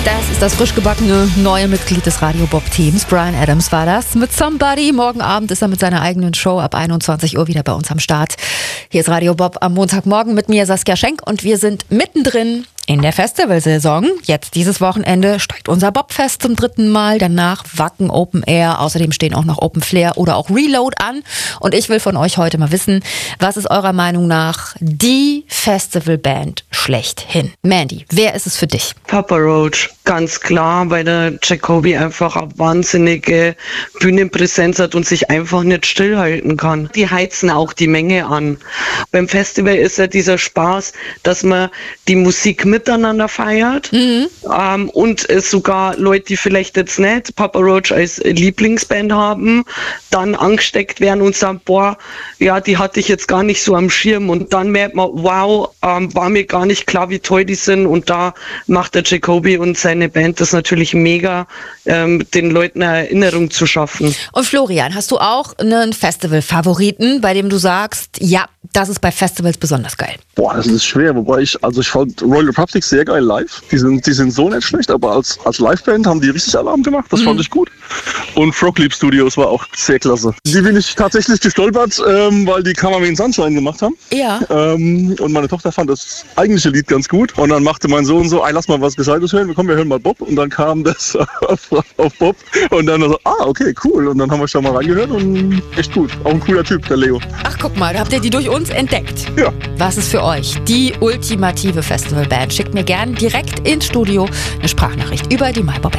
Das ist das frisch gebackene neue Mitglied des Radio Bob Teams. Bryan Adams war das mit Somebody. Morgen Abend ist er mit seiner eigenen Show ab 21 Uhr wieder bei uns am Start. Hier ist Radio Bob am Montagmorgen mit mir, Saskia Schenk, und wir sind mittendrin in der Festivalsaison. Jetzt dieses Wochenende steigt unser Bobfest zum 3. Mal, danach Wacken Open Air, außerdem stehen auch noch Open Flair oder auch Reload an. Und ich will von euch heute mal wissen, was ist eurer Meinung nach die Festivalband schlechthin? Mandy, wer ist es für dich? Papa Roach, ganz klar, weil der Jacoby einfach eine wahnsinnige Bühnenpräsenz hat und sich einfach nicht stillhalten kann. Die heizen auch die Menge an. Beim Festival ist ja dieser Spaß, dass man die Musik miteinander feiert und es sogar Leute, die vielleicht jetzt nicht Papa Roach als Lieblingsband haben, dann angesteckt werden und sagen, boah, ja, die hatte ich jetzt gar nicht so am Schirm, und dann merkt man, wow, war mir gar nicht klar, wie toll die sind, und da macht der Jacoby und seine Band das natürlich mega, den Leuten eine Erinnerung zu schaffen. Und Florian, hast du auch einen Festival-Favoriten, bei dem du sagst, ja, das ist bei Festivals besonders geil? Boah, das ist schwer, wobei ich fand Royal Republic sehr geil live. Die sind so nicht schlecht, aber als Liveband haben die richtig Alarm gemacht, das fand ich gut. Und Frog Leap Studios war auch sehr klasse. Die bin ich tatsächlich gestolpert, weil die Cameraman Sunshine gemacht haben. Ja. Und meine Tochter fand das eigentliche Lied ganz gut. Und dann machte mein Sohn so, lass mal was Gescheites hören, wir hören mal Bob. Und dann kam das auf Bob. Und dann so, okay, cool. Und dann haben wir schon mal reingehört und echt gut. Auch ein cooler Typ, der Leo. Ach, guck mal, da habt ihr die durch uns entdeckt. Ja. Was ist für euch die ultimative Festivalband? Schickt mir gern direkt ins Studio eine Sprachnachricht über die MyBob